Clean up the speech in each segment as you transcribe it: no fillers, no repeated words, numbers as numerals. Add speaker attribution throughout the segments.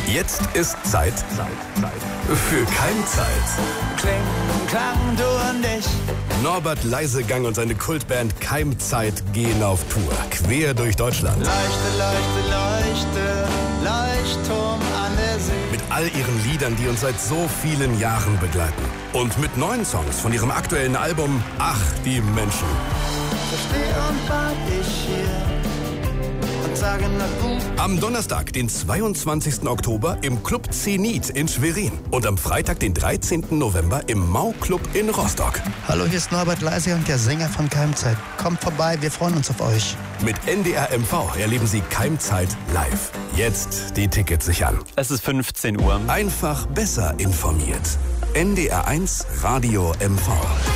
Speaker 1: Jetzt ist Zeit für Keimzeit.
Speaker 2: Klang, du und ich.
Speaker 1: Norbert Leisegang und seine Kultband Keimzeit gehen auf Tour, quer durch Deutschland.
Speaker 2: Leuchte, Leuchtturm an der See.
Speaker 1: Mit all ihren Liedern, die uns seit so vielen Jahren begleiten. Und mit neuen Songs von ihrem aktuellen Album Ach, die Menschen.
Speaker 2: So steh und wart ich hier und sage na gut.
Speaker 1: Am Donnerstag, den 22. Oktober im Club Zenit in Schwerin. Und am Freitag, den 13. November im Mau-Club in Rostock.
Speaker 3: Hallo, hier ist Norbert Leisegang, der Sänger von Keimzeit. Kommt vorbei, wir freuen uns auf euch.
Speaker 1: Mit NDR MV erleben Sie Keimzeit live. Jetzt die Tickets sichern.
Speaker 4: Es ist 15 Uhr.
Speaker 1: Einfach besser informiert. NDR1 Radio MV.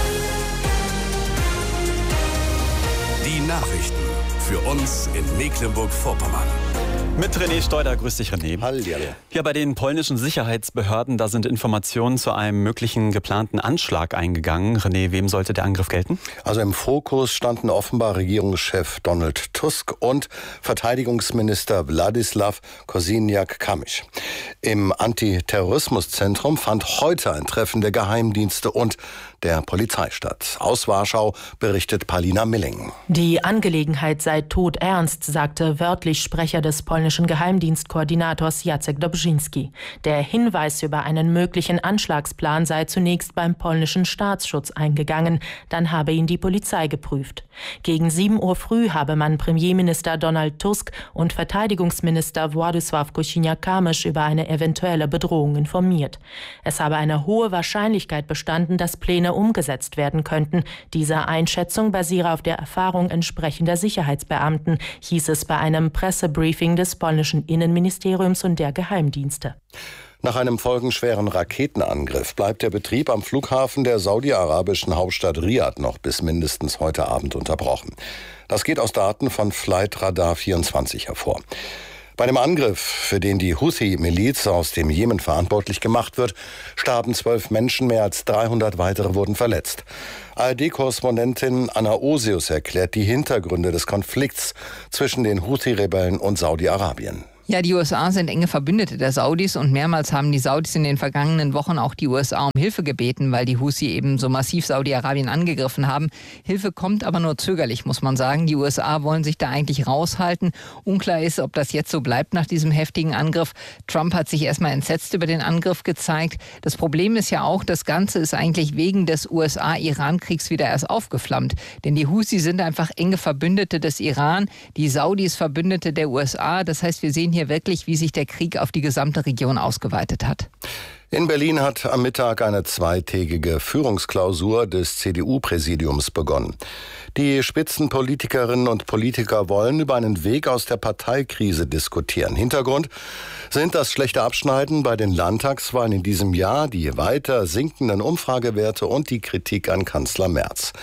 Speaker 1: Die Nachrichten für uns in Mecklenburg-Vorpommern.
Speaker 4: Mit René Steuder. Grüß dich, René.
Speaker 5: Hallihallo.
Speaker 4: Ja, bei den polnischen Sicherheitsbehörden, da sind Informationen zu einem möglichen geplanten Anschlag eingegangen. René, wem sollte der Angriff gelten?
Speaker 5: Also im Fokus standen offenbar Regierungschef Donald Tusk und Verteidigungsminister Władysław Kosiniak-Kamysz. Im Antiterrorismuszentrum fand heute ein Treffen der Geheimdienste und der Polizei statt. Aus Warschau berichtet Palina Milling.
Speaker 6: Die Angelegenheit sei todernst, sagte wörtlich Sprecher des polnischen Geheimdienstkoordinators Jacek Dobrzyński. Der Hinweis über einen möglichen Anschlagsplan sei zunächst beim polnischen Staatsschutz eingegangen, dann habe ihn die Polizei geprüft. Gegen 7 Uhr früh habe man Premierminister Donald Tusk und Verteidigungsminister Władysław Kosiniak-Kamysz über eine eventuelle Bedrohung informiert. Es habe eine hohe Wahrscheinlichkeit bestanden, dass Pläne umgesetzt werden könnten. Diese Einschätzung basiere auf der Erfahrung entsprechender Sicherheitsbeamten, hieß es bei einem Pressebriefing des polnischen Innenministeriums und der Geheimdienste.
Speaker 5: Nach einem folgenschweren Raketenangriff bleibt der Betrieb am Flughafen der saudi-arabischen Hauptstadt Riad noch bis mindestens heute Abend unterbrochen. Das geht aus Daten von Flightradar 24 hervor. Bei dem Angriff, für den die Houthi-Miliz aus dem Jemen verantwortlich gemacht wird, starben 12 Menschen, mehr als 300 weitere wurden verletzt. ARD-Korrespondentin Anna Osius erklärt die Hintergründe des Konflikts zwischen den Houthi-Rebellen und Saudi-Arabien.
Speaker 7: Ja, die USA sind enge Verbündete der Saudis und mehrmals haben die Saudis in den vergangenen Wochen auch die USA um Hilfe gebeten, weil die Houthi eben so massiv Saudi-Arabien angegriffen haben. Hilfe kommt aber nur zögerlich, muss man sagen. Die USA wollen sich da eigentlich raushalten. Unklar ist, ob das jetzt so bleibt nach diesem heftigen Angriff. Trump hat sich erstmal entsetzt über den Angriff gezeigt. Das Problem ist ja auch, das Ganze ist eigentlich wegen des USA-Iran-Kriegs wieder erst aufgeflammt. Denn die Houthi sind einfach enge Verbündete des Iran, die Saudis Verbündete der USA. Das heißt, wir sehen hier wirklich, wie sich der Krieg auf die gesamte Region ausgeweitet hat.
Speaker 5: In Berlin hat am Mittag eine zweitägige Führungsklausur des CDU-Präsidiums begonnen. Die Spitzenpolitikerinnen und Politiker wollen über einen Weg aus der Parteikrise diskutieren. Hintergrund sind das schlechte Abschneiden bei den Landtagswahlen in diesem Jahr, die weiter sinkenden Umfragewerte und die Kritik an Kanzler Merz.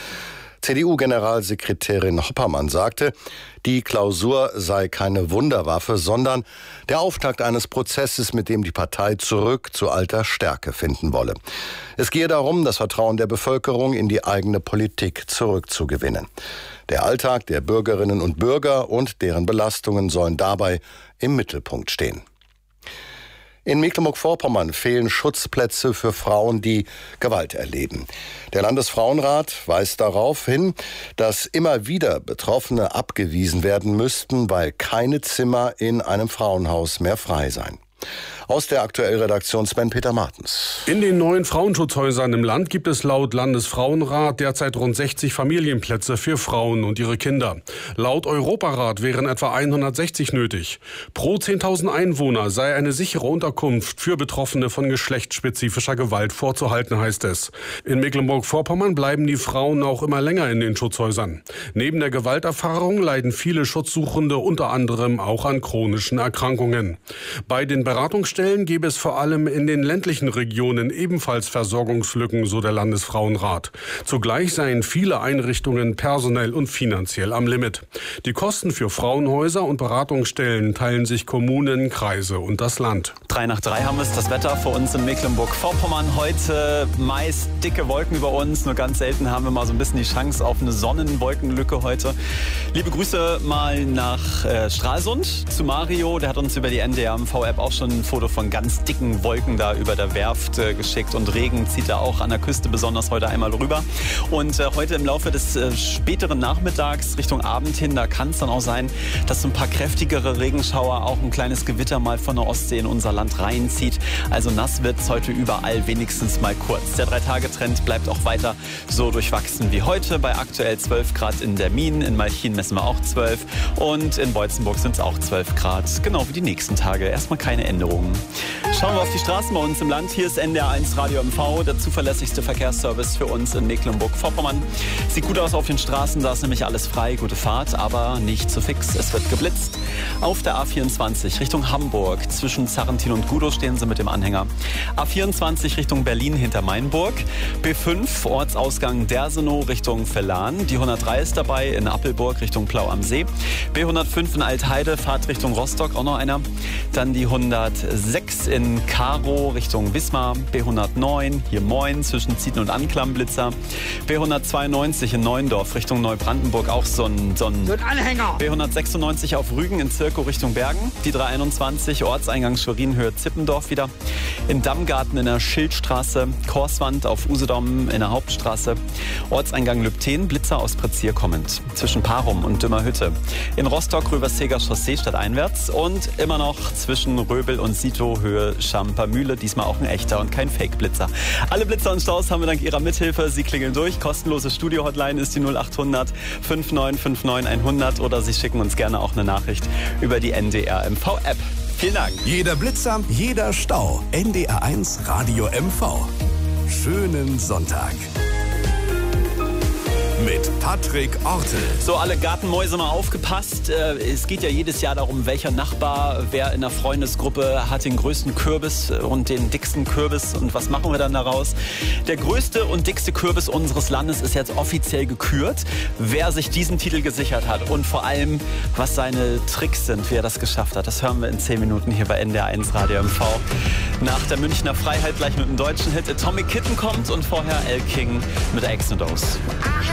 Speaker 5: CDU-Generalsekretärin Hoppermann sagte, die Klausur sei keine Wunderwaffe, sondern der Auftakt eines Prozesses, mit dem die Partei zurück zu alter Stärke finden wolle. Es gehe darum, das Vertrauen der Bevölkerung in die eigene Politik zurückzugewinnen. Der Alltag der Bürgerinnen und Bürger und deren Belastungen sollen dabei im Mittelpunkt stehen. In Mecklenburg-Vorpommern fehlen Schutzplätze für Frauen, die Gewalt erleben. Der Landesfrauenrat weist darauf hin, dass immer wieder Betroffene abgewiesen werden müssten, weil keine Zimmer in einem Frauenhaus mehr frei seien. Aus der Aktuellredaktion Sven-Peter Martens.
Speaker 8: In den neuen Frauenschutzhäusern im Land gibt es laut Landesfrauenrat derzeit rund 60 Familienplätze für Frauen und ihre Kinder. Laut Europarat wären etwa 160 nötig. Pro 10.000 Einwohner sei eine sichere Unterkunft für Betroffene von geschlechtsspezifischer Gewalt vorzuhalten, heißt es. In Mecklenburg-Vorpommern bleiben die Frauen auch immer länger in den Schutzhäusern. Neben der Gewalterfahrung leiden viele Schutzsuchende unter anderem auch an chronischen Erkrankungen. Bei den Beratungsstellen gäbe es vor allem in den ländlichen Regionen ebenfalls Versorgungslücken, so der Landesfrauenrat. Zugleich seien viele Einrichtungen personell und finanziell am Limit. Die Kosten für Frauenhäuser und Beratungsstellen teilen sich Kommunen, Kreise und das Land.
Speaker 4: 3 nach 3 haben wir es, das Wetter für uns in Mecklenburg-Vorpommern. Heute meist dicke Wolken über uns, nur ganz selten haben wir mal so ein bisschen die Chance auf eine Sonnenwolkenlücke heute. Liebe Grüße mal nach Stralsund zu Mario, der hat uns über die NDR-MV-App auch schon ein Foto von ganz dicken Wolken da über der Werft geschickt und Regen zieht da auch an der Küste besonders heute einmal rüber. Und heute im Laufe des späteren Nachmittags Richtung Abend hin, da kann es dann auch sein, dass so ein paar kräftigere Regenschauer, auch ein kleines Gewitter mal von der Ostsee in unser Land reinzieht. Also nass wird es heute überall, wenigstens mal kurz. Der 3-Tage-Trend bleibt auch weiter so durchwachsen wie heute. Bei aktuell 12 Grad in Dermin, in Malchin messen wir auch 12 und in Beutzenburg sind es auch 12 Grad. Genau wie die nächsten Tage. Erstmal keine Änderungen. Schauen wir auf die Straßen bei uns im Land. Hier ist NDR1 Radio MV, der zuverlässigste Verkehrsservice für uns in Mecklenburg-Vorpommern. Sieht gut aus auf den Straßen, da ist nämlich alles frei, gute Fahrt, aber nicht zu fix. Es wird geblitzt. Auf der A24 Richtung Hamburg, zwischen Zarrentin und Gudow stehen sie mit dem Anhänger. A24 Richtung Berlin hinter Mainburg. B5 Ortsausgang Dersenow Richtung Vellan. Die 103 ist dabei in Appelburg Richtung Plau am See. B105 in Altheide, Fahrt Richtung Rostock, auch noch einer. Dann die 106 in Karow Richtung Wismar. B109 hier Moin zwischen Zieten und Anklammbitzer. B192 in Neuendorf Richtung Neubrandenburg, auch so ein
Speaker 7: Anhänger.
Speaker 4: B196 auf Rügen in Zirkow Richtung Bergen. Die 321 Ortseingang Schwerin-Höhe Zippendorf wieder. In Dammgarten in der Schildstraße. Korswand auf Usedom in der Hauptstraße. Ortseingang Lübten, Blitzer aus Prezier kommend. Zwischen Parum und Dümmerhütte. In Rostock Röverseger Chaussee stadteinwärts. Und immer noch zwischen Röbel und Sito Höhe Schampermühle. Diesmal auch ein echter und kein Fake-Blitzer. Alle Blitzer und Staus haben wir dank Ihrer Mithilfe. Sie klingeln durch. Kostenlose Studio-Hotline ist die 0800 5959 100 oder Sie schicken uns gerne auch eine Nachricht über die NDR-MV-App. Vielen Dank.
Speaker 1: Jeder Blitzer, jeder Stau. NDR1 Radio MV. Schönen Sonntag. Mit Patrick Ortel.
Speaker 4: So, alle Gartenmäuse mal aufgepasst. Es geht ja jedes Jahr darum, welcher Nachbar, wer in der Freundesgruppe hat den größten Kürbis und den dicksten Kürbis. Und was machen wir dann daraus? Der größte und dickste Kürbis unseres Landes ist jetzt offiziell gekürt. Wer sich diesen Titel gesichert hat und vor allem, was seine Tricks sind, wie er das geschafft hat, das hören wir in 10 Minuten hier bei NDR1 Radio MV. Nach der Münchner Freiheit gleich mit dem deutschen Hit Atomic Kitten kommt und vorher El King mit Exodus.